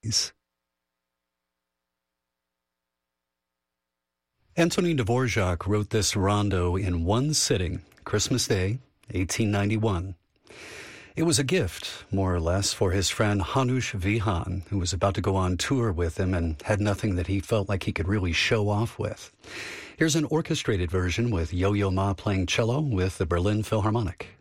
Antonin Dvorak wrote this rondo in one sitting, Christmas Day, 1891. It was a gift, more or less, for his friend Hanush Vihan, who was about to go on tour with him and had nothing that he felt like he could really show off with. Here's an orchestrated version with Yo-Yo Ma playing cello with the Berlin Philharmonic.